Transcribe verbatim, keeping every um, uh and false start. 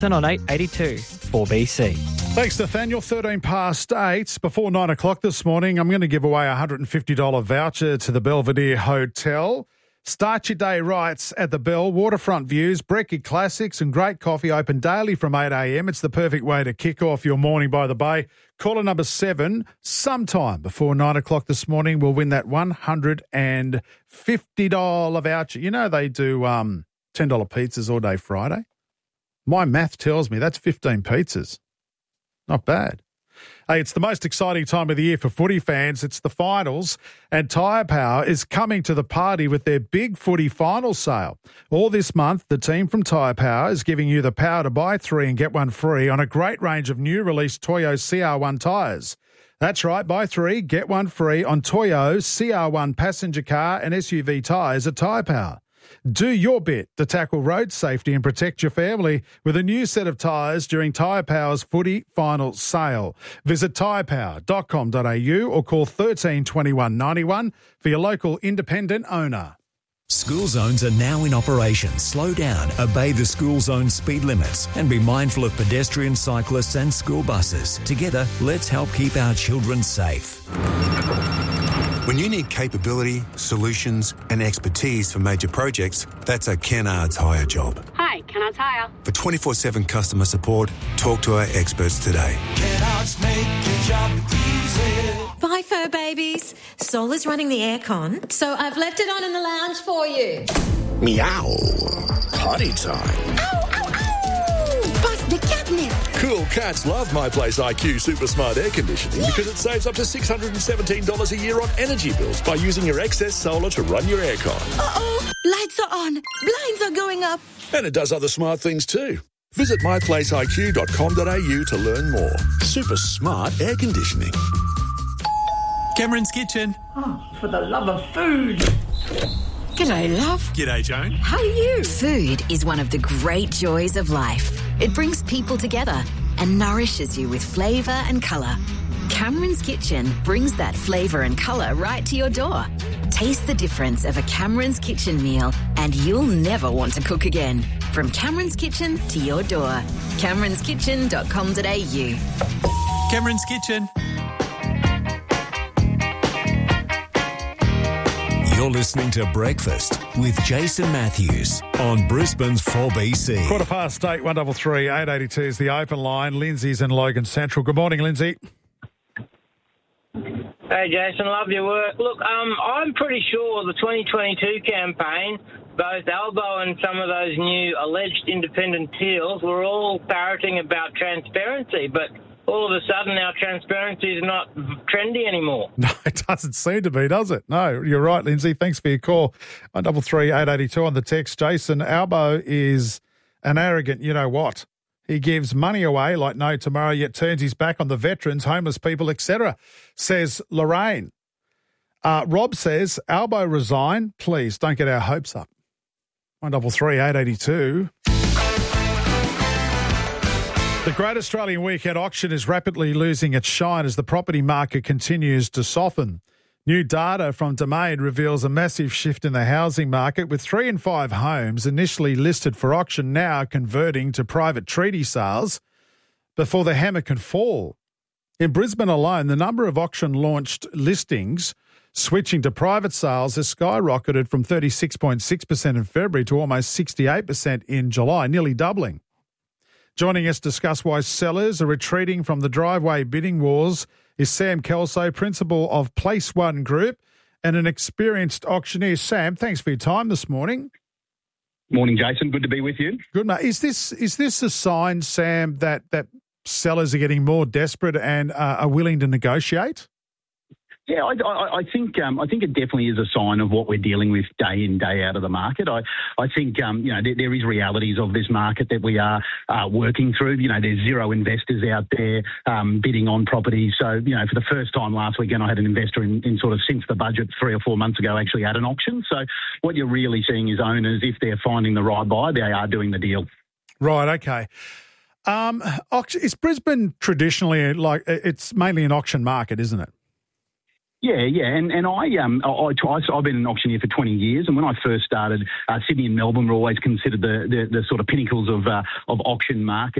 on eight eighty-two four B C. Thanks, Nathaniel. thirteen past eight. Before nine o'clock this morning, I'm going to give away a one hundred fifty dollars voucher to the Belvedere Hotel. Start your day right at the Bell. Waterfront views, brekkie classics and great coffee open daily from eight a.m. It's the perfect way to kick off your morning by the bay. Caller number seven, sometime before nine o'clock this morning, will win that one hundred fifty dollars voucher. You know they do um, ten dollars pizzas all day Friday? My math tells me that's fifteen pizzas. Not bad. Hey, it's the most exciting time of the year for footy fans. It's the finals, and Tyre Power is coming to the party with their big footy final sale. All this month, the team from Tyre Power is giving you the power to buy three and get one free on a great range of new release Toyo C R one tyres. That's right, buy three, get one free on Toyo C R one passenger car and S U V tyres at Tyre Power. Do your bit to tackle road safety and protect your family with a new set of tyres during Tyre Power's footy final sale. Visit tyre power dot com dot a u or call thirteen twenty-one ninety-one for your local independent owner. School zones are now in operation. Slow down, obey the school zone speed limits and be mindful of pedestrians, cyclists and school buses. Together, let's help keep our children safe. When you need capability, solutions and expertise for major projects, that's a Kennards Hire job. Hi, Kennards Hire. For twenty-four seven customer support, talk to our experts today. Kennards make your job easy. Bye, fur babies. Sol is running the aircon, so I've left it on in the lounge for you. Meow. Potty time. Ow, ow, ow! Bust the catnip. Cool cats love My Place I Q Super Smart Air Conditioning because it saves up to six hundred seventeen dollars a year on energy bills by using your excess solar to run your aircon. Uh-oh, lights are on, blinds are going up. And it does other smart things too. Visit my place I Q dot com dot a u to learn more. Super smart air conditioning. Cameron's Kitchen. Oh, for the love of food. G'day, love. G'day, Joan. How are you? Food is one of the great joys of life. It brings people together and nourishes you with flavour and colour. Cameron's Kitchen brings that flavour and colour right to your door. Taste the difference of a Cameron's Kitchen meal and you'll never want to cook again. From Cameron's Kitchen to your door. camerons kitchen dot com dot a u. Cameron's Kitchen. You're listening to Breakfast with Jason Matthews on Brisbane's four B C. Quarter past eight, one double three, eight eighty-two is the open line. Lindsay's in Logan Central. Good morning, Lindsay. Hey, Jason, love your work. Look, um, I'm pretty sure the twenty twenty-two campaign, both Albo and some of those new alleged independent teals were all parroting about transparency, but all of a sudden our transparency is not trendy anymore. No, it doesn't seem to be, does it? No, you're right, Lindsay. Thanks for your call. one double three, eight eighty-two on the text. Jason, Albo is an arrogant you-know-what. He gives money away like no tomorrow, yet turns his back on the veterans, homeless people, et cetera, says Lorraine. Uh, Rob says, Albo resign. Please don't get our hopes up. one double three, eight eighty-two. The Great Australian Weekend Auction is rapidly losing its shine as the property market continues to soften. New data from Domain reveals a massive shift in the housing market, with three in five homes initially listed for auction now converting to private treaty sales before the hammer can fall. In Brisbane alone, the number of auction-launched listings switching to private sales has skyrocketed from thirty-six point six percent in February to almost sixty-eight percent in July, nearly doubling. Joining us to discuss why sellers are retreating from the driveway bidding wars is Sam Kelso, principal of Place One Group and an experienced auctioneer. Sam, thanks for your time this morning. Morning, Jason. Good to be with you. Good, mate. Is this is this a sign, Sam, that that sellers are getting more desperate and uh, are willing to negotiate? Yeah, I, I, I think um, I think it definitely is a sign of what we're dealing with day in, day out of the market. I, I think um, you know there, there is realities of this market that we are uh, working through. You know, there's zero investors out there um, bidding on properties. So you know, for the first time last weekend, I had an investor in, in sort of since the budget three or four months ago actually at an auction. So what you're really seeing is owners, if they're finding the right buyer, they are doing the deal. Right. Okay. Um, auction, is Brisbane traditionally like it's mainly an auction market, isn't it? Yeah, yeah, and and I um I, I I've been an auctioneer for twenty years, and when I first started, uh, Sydney and Melbourne were always considered the, the, the sort of pinnacles of uh, of auction market.